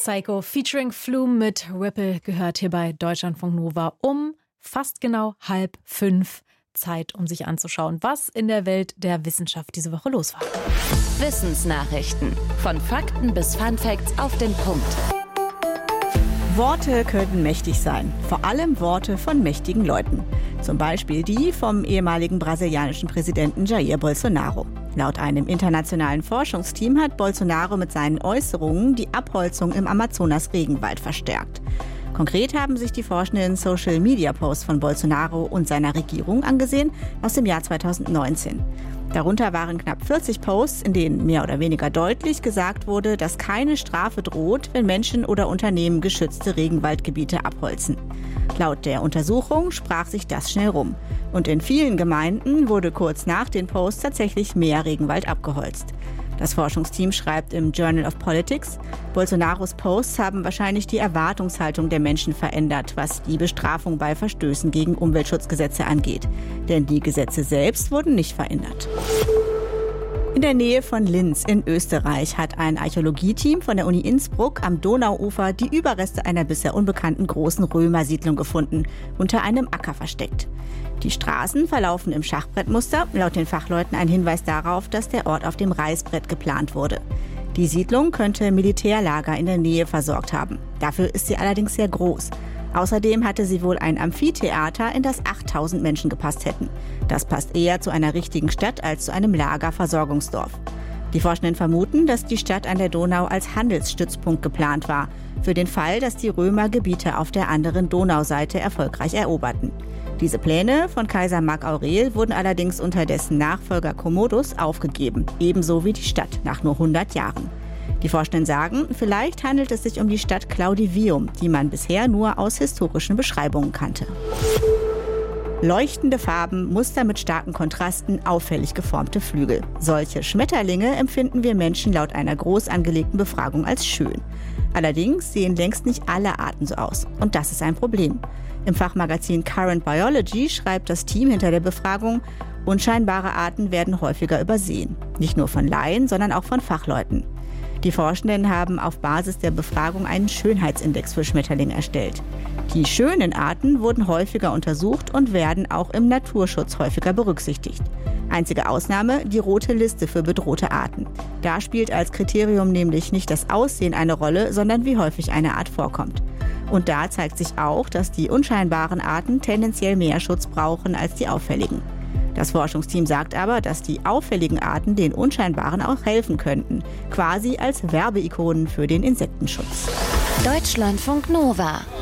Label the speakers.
Speaker 1: Psycho featuring Flume mit Ripple gehört hier bei Deutschlandfunk Nova um fast genau 4:30. Zeit, um sich anzuschauen, was in der Welt der Wissenschaft diese Woche los war.
Speaker 2: Wissensnachrichten. Von Fakten bis Funfacts auf den Punkt.
Speaker 3: Worte können mächtig sein, vor allem Worte von mächtigen Leuten. Zum Beispiel die vom ehemaligen brasilianischen Präsidenten Jair Bolsonaro. Laut einem internationalen Forschungsteam hat Bolsonaro mit seinen Äußerungen die Abholzung im Amazonas-Regenwald verstärkt. Konkret haben sich die Forschenden Social-Media-Posts von Bolsonaro und seiner Regierung angesehen aus dem Jahr 2019. Darunter waren knapp 40 Posts, in denen mehr oder weniger deutlich gesagt wurde, dass keine Strafe droht, wenn Menschen oder Unternehmen geschützte Regenwaldgebiete abholzen. Laut der Untersuchung sprach sich das schnell rum. Und in vielen Gemeinden wurde kurz nach den Posts tatsächlich mehr Regenwald abgeholzt. Das Forschungsteam schreibt im Journal of Politics, Bolsonaros Posts haben wahrscheinlich die Erwartungshaltung der Menschen verändert, was die Bestrafung bei Verstößen gegen Umweltschutzgesetze angeht. Denn die Gesetze selbst wurden nicht verändert. In der Nähe von Linz in Österreich hat ein Archäologieteam von der Uni Innsbruck am Donauufer die Überreste einer bisher unbekannten großen Römersiedlung gefunden, unter einem Acker versteckt. Die Straßen verlaufen im Schachbrettmuster, laut den Fachleuten ein Hinweis darauf, dass der Ort auf dem Reißbrett geplant wurde. Die Siedlung könnte Militärlager in der Nähe versorgt haben. Dafür ist sie allerdings sehr groß. Außerdem hatte sie wohl ein Amphitheater, in das 8000 Menschen gepasst hätten. Das passt eher zu einer richtigen Stadt als zu einem Lagerversorgungsdorf. Die Forschenden vermuten, dass die Stadt an der Donau als Handelsstützpunkt geplant war, für den Fall, dass die Römer Gebiete auf der anderen Donauseite erfolgreich eroberten. Diese Pläne von Kaiser Mark Aurel wurden allerdings unter dessen Nachfolger Commodus aufgegeben, ebenso wie die Stadt nach nur 100 Jahren. Die Forschenden sagen, vielleicht handelt es sich um die Stadt Claudivium, die man bisher nur aus historischen Beschreibungen kannte. Leuchtende Farben, Muster mit starken Kontrasten, auffällig geformte Flügel. Solche Schmetterlinge empfinden wir Menschen laut einer groß angelegten Befragung als schön. Allerdings sehen längst nicht alle Arten so aus. Und das ist ein Problem. Im Fachmagazin Current Biology schreibt das Team hinter der Befragung, unscheinbare Arten werden häufiger übersehen. Nicht nur von Laien, sondern auch von Fachleuten. Die Forschenden haben auf Basis der Befragung einen Schönheitsindex für Schmetterlinge erstellt. Die schönen Arten wurden häufiger untersucht und werden auch im Naturschutz häufiger berücksichtigt. Einzige Ausnahme, die rote Liste für bedrohte Arten. Da spielt als Kriterium nämlich nicht das Aussehen eine Rolle, sondern wie häufig eine Art vorkommt. Und da zeigt sich auch, dass die unscheinbaren Arten tendenziell mehr Schutz brauchen als die auffälligen. Das Forschungsteam sagt aber, dass die auffälligen Arten den unscheinbaren auch helfen könnten, quasi als Werbeikonen für den Insektenschutz.
Speaker 2: Deutschlandfunk Nova.